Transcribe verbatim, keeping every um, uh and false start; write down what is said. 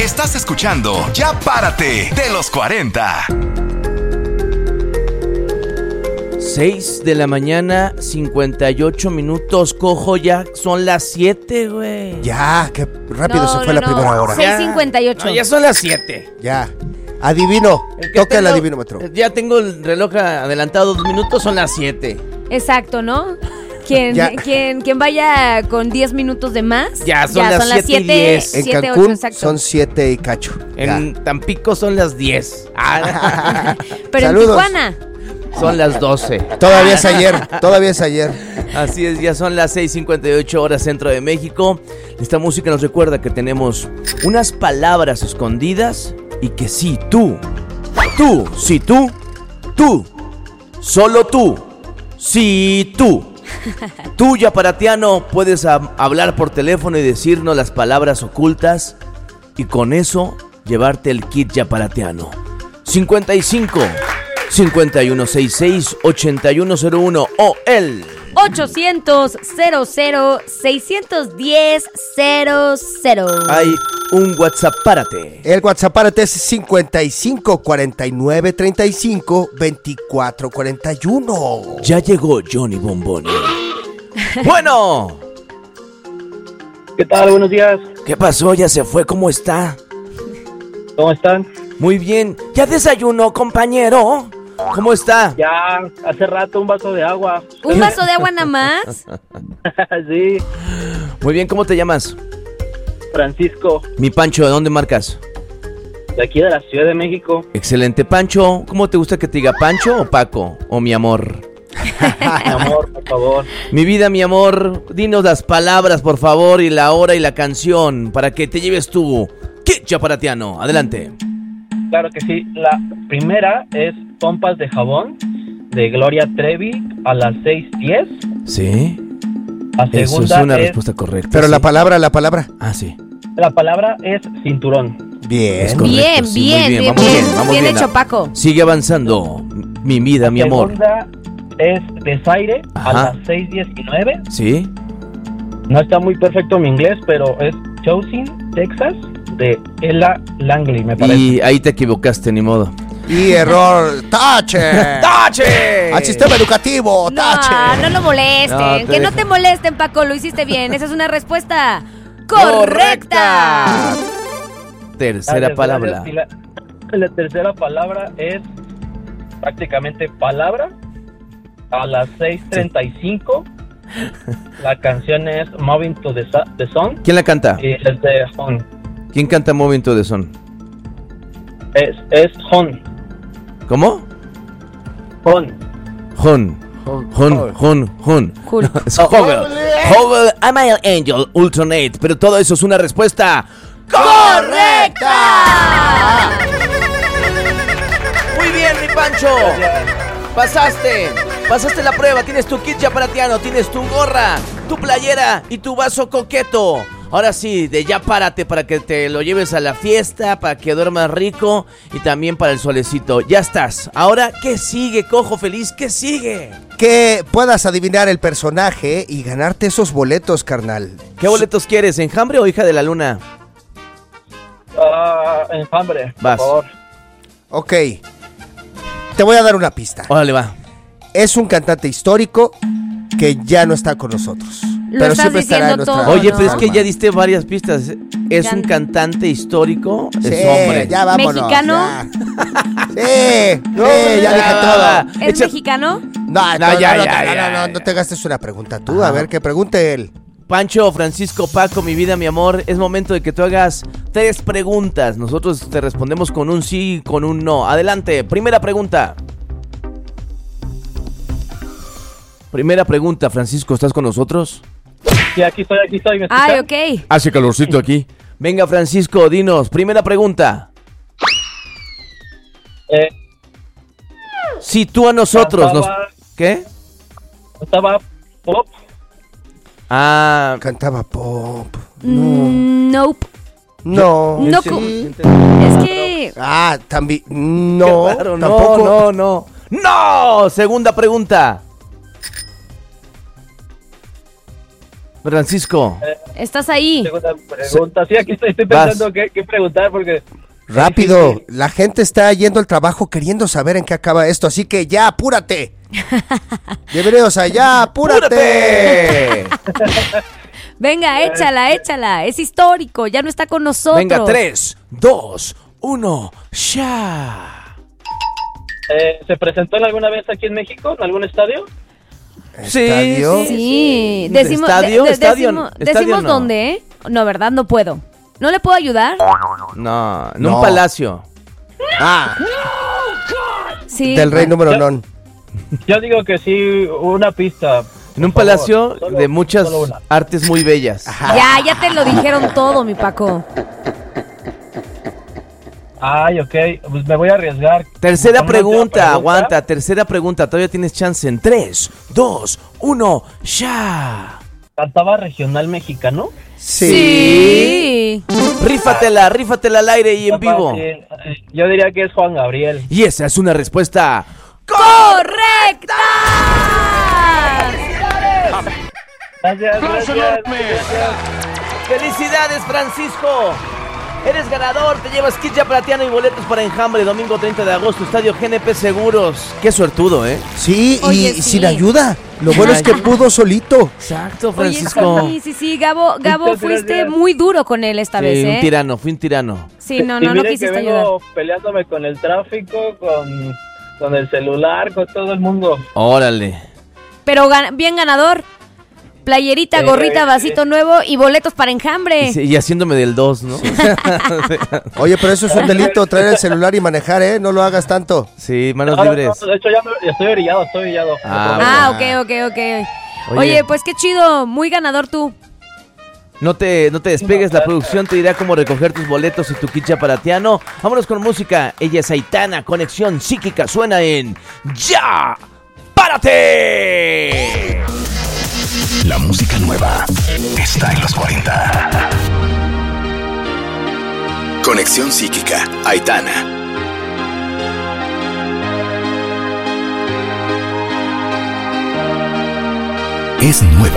Estás escuchando Ya Párate de los cuarenta. seis de la mañana, cincuenta y ocho minutos, cojo, ya son las siete, güey. Ya, qué rápido No, se fue no, la no. primera hora. seis cincuenta y ocho. No, ya son las siete. Ya. Adivino. El que Toca el tengo- adivinómetro. Ya tengo el reloj adelantado dos minutos, son las siete. Exacto, ¿no? Quien, Ya. quien, quien vaya con diez minutos de más. Ya, son las siete y diez. En siete, Cancún ocho, exacto. son siete y cacho. En Tampico son las diez. Ah, Pero Saludos. en Tijuana. son las doce. Todavía es ayer, todavía es ayer. Así es, ya son las seis cincuenta y ocho horas centro de México. Esta música nos recuerda que tenemos unas palabras escondidas y que sí, tú, tú, sí, tú, tú, solo tú, sí, tú. Tú, yaparatiano, puedes hab- hablar por teléfono y decirnos las palabras ocultas y con eso llevarte el kit yaparatiano. cincuenta y cinco, cincuenta y uno sesenta y seis, ochenta y uno cero uno o el... ochocientos, cero cero, seiscientos diez, cero cero. Hay un WhatsApp, párate. El WhatsApp párate es cincuenta y cinco, cuarenta y nueve, treinta y cinco, veinticuatro, cuarenta y uno. Ya llegó Johnny Bomboni. Bueno, ¿Qué tal? Buenos días. ¿qué pasó? ¿Ya se fue? ¿Cómo está? ¿Cómo están? Muy bien. ¿Ya desayunó, compañero? ¿Cómo está? Ya hace rato un vaso de agua. ¿Un vaso de agua nada más? Sí, Muy bien, ¿cómo te llamas? Francisco, Mi Pancho, ¿de dónde marcas? de aquí de la Ciudad de México. Excelente, Pancho. ¿Cómo te gusta que te diga Pancho o Paco? O mi amor. Mi amor, por favor. Mi vida, mi amor, dinos las palabras, por favor, y la hora y la canción para que te lleves tu kit yaparatiano. Adelante. Claro que sí. La primera es pompas de jabón de Gloria Trevi a las seis diez. ¿Sí? La Eso es segunda una es, respuesta correcta. Pero sí. la palabra, la palabra. Ah, sí. la palabra es cinturón. Bien. Es correcto, Bien, sí, muy bien, bien, vamos bien. bien, vamos Bien bien. hecho, Paco. Sigue avanzando. Mi vida, mi La amor. segunda es desaire Ajá. a las seis diecinueve. ¿Sí? No está muy perfecto mi inglés, pero es Chosin, Texas, de Ella Langley, me parece. Y ahí te equivocaste, ni modo. Y error. ¡Tache! ¡Tache! Al sistema educativo. ¡Tache! No, no lo molesten. No, te que no dejo. te molesten, Paco. Lo hiciste bien. Esa es una respuesta correcta. Tercera Gracias, palabra. gracias. Y La, la tercera palabra es prácticamente palabra a las seis treinta y cinco. La canción es Moving to the, Su- the Sun ¿Quién la canta? y es de Hon. ¿Quién canta Moving to the Sun? Es, es Hon. ¿Cómo? Hon. Hon. Hon, Hon, Hon. Hulk. Es Hogel. Hogel, I'm an angel, alternate. Pero todo eso es una respuesta correcta. Muy bien, mi Pancho. Pasaste. Pasaste la prueba. Tienes tu kit yaparatiano, tienes tu gorra, tu playera y tu vaso coqueto. Ahora sí, de ya párate para que te lo lleves a la fiesta, para que duermas rico y también para el solecito. Ya estás. Ahora, ¿qué sigue, cojo feliz? ¿Qué sigue? Que puedas adivinar el personaje y ganarte esos boletos, carnal. ¿Qué boletos quieres? ¿Enjambre o hija de la luna? Ah, enjambre, por Vas. favor. Ok. Te voy a dar una pista. Órale, va. Es un cantante histórico que ya no está con nosotros. Lo pero estás siempre estará en diciendo nuestra todo, Oye, no. pero es que alma. ya diste varias pistas. Es Can- un cantante histórico, Sí, es hombre. ya vámonos. ¿Mexicano? ya. Sí, sí, ya dije todo. ¿Es Echa- mexicano? No, no, No, ya, no, ya, no, ya, no, no, ya. no te gastes una pregunta tú. Ajá. A ver, que pregunte él. Pancho, Francisco, Paco, mi vida, mi amor, es momento de que tú hagas tres preguntas. Nosotros te respondemos con un sí y con un no. Adelante, primera pregunta. Primera pregunta, Francisco, ¿estás con nosotros? Sí, aquí estoy, aquí estoy. ¿Me Ay, escuchan? ok. Hace calorcito aquí. Venga, Francisco, dinos, primera pregunta. Eh, Si tú a nosotros nos... Cantaba- ¿Qué? estaba pop. Ah, Cantaba pop. Mm, nope. No. No, Sí. cu- Es que... Ah, también. No. qué raro, no, tampoco. no, no. ¡No! Segunda pregunta. Francisco. Estás ahí. Segunda pregunta. Sí, aquí estoy, estoy pensando qué, qué preguntar porque... Rápido, la gente está yendo al trabajo queriendo saber en qué acaba esto, así que ya, apúrate. Bienvenidos allá, apúrate. Venga, échala, échala. Es histórico, ya no está con nosotros. Venga, tres, dos, uno, ya. Eh, ¿Se presentó en alguna vez aquí en México, en algún estadio? Sí, ¿Estadio? Sí. Decimos, ¿Estadio? de- de- ¿Estadio? decimos, ¿Estadio decimos no? dónde, ¿eh? No, ¿verdad? No puedo. ¿No le puedo ayudar? No, en No. un palacio. Ah, Sí. del rey número Ya- non. Yo digo que sí, una pista. En un por favor. palacio Solo- de muchas solo una. artes muy bellas. Ya, ya te lo dijeron todo, mi Paco. Ay, ok, pues me voy a arriesgar. Tercera Con una pregunta, última aguanta, tercera pregunta, todavía tienes chance en tres, dos, uno, ya. ¿Cantaba regional mexicano? Sí. Sí. Rífatela, rífatela al aire y en Está vivo. fácil. Eh, Yo diría que es Juan Gabriel. Y esa es una respuesta. ¡Correcta! Gracias, gracias, gracias. ¡Felicidades, Francisco! Eres ganador, te llevas kit ya platiano y boletos para Enjambre, domingo treinta de agosto, Estadio G N P Seguros. Qué suertudo, ¿eh? Sí, y Oye, sí. sin ayuda. Lo bueno es que pudo solito. Exacto, Oye, Francisco. sí, sí, sí, Gabo, Gabo, Muchas fuiste gracias. muy duro con él esta Sí, vez, ¿eh? un tirano, fui un tirano. Sí, no, Y no, no miren quisiste que ayudar. vengo peleándome con el tráfico, con, con el celular, con todo el mundo. Órale. Pero gan- bien ganador. Playerita, Eh, gorrita, vasito nuevo y boletos para Enjambre. Y, sí, y haciéndome del dos, ¿no? Oye, pero eso es un delito, traer el celular y manejar, ¿eh? No lo hagas tanto. Sí, manos No, no, libres. no, de hecho, ya me- estoy orillado, estoy orillado. Ah, Ah, bueno. ok, ok, ok. Oye, Oye. pues qué chido, muy ganador tú. No te, no te despegues, la producción te dirá cómo recoger tus boletos y tu kit chaparatiano. Vámonos con música. Ella es Aitana, Conexión Psíquica, suena en Ya, Párate. La música nueva está en los cuarenta. Conexión Psíquica, Aitana. Es nueva.